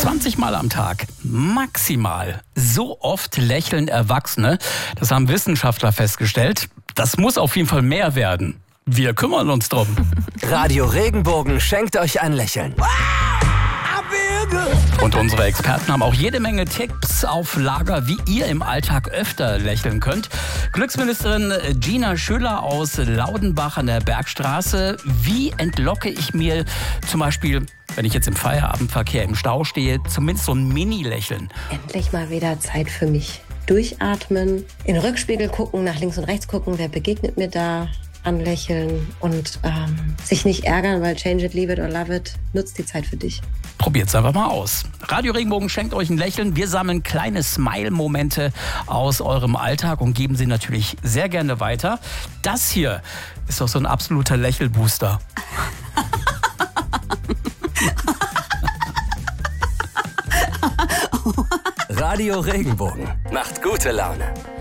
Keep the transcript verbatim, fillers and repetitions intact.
zwanzig Mal am Tag, maximal. So oft lächeln Erwachsene, das haben Wissenschaftler festgestellt. Das muss auf jeden Fall mehr werden. Wir kümmern uns drum. Radio Regenbogen schenkt euch ein Lächeln. Und unsere Experten haben auch jede Menge Tipps auf Lager, wie ihr im Alltag öfter lächeln könnt. Glücksministerin Gina Schüller aus Laudenbach an der Bergstraße. Wie entlocke ich mir zum Beispiel, wenn ich jetzt im Feierabendverkehr im Stau stehe, zumindest so ein Mini-Lächeln? Endlich mal wieder Zeit für mich. Durchatmen, in den Rückspiegel gucken, nach links und rechts gucken, wer begegnet mir da, anlächeln und ähm, sich nicht ärgern, weil change it, leave it or love it, nutzt die Zeit für dich. Probiert's einfach mal aus. Radio Regenbogen schenkt euch ein Lächeln. Wir sammeln kleine Smile-Momente aus eurem Alltag und geben sie natürlich sehr gerne weiter. Das hier ist doch so ein absoluter Lächelbooster. Radio Regenbogen macht gute Laune.